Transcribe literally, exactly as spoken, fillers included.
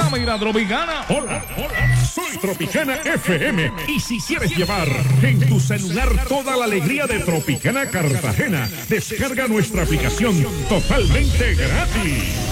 Llama y la Tropicana. Hola, hola, soy Tropicana F M. Y si quieres llevar en tu celular toda la alegría de Tropicana Cartagena, descarga nuestra aplicación totalmente gratis.